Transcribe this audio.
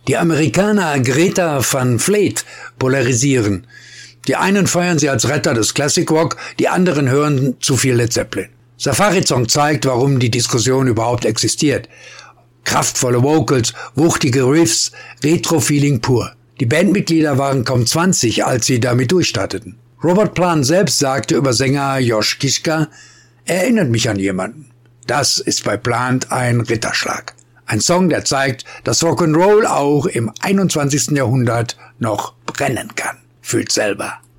Die Amerikaner Greta Van Fleet polarisieren. Die einen feiern sie als Retter des Classic Rock, die anderen hören zu viel Led Zeppelin. Safari-Song zeigt, warum die Diskussion überhaupt existiert. Kraftvolle Vocals, wuchtige Riffs, Retro-Feeling pur. Die Bandmitglieder waren kaum 20, als sie damit durchstarteten. Robert Plant selbst sagte über Sänger Josh Kiszka, er erinnert mich an jemanden. Das ist bei Plant ein Ritterschlag. Ein Song, der zeigt, dass Rock'n'Roll auch im 21. Jahrhundert noch brennen kann. Fühlt selber.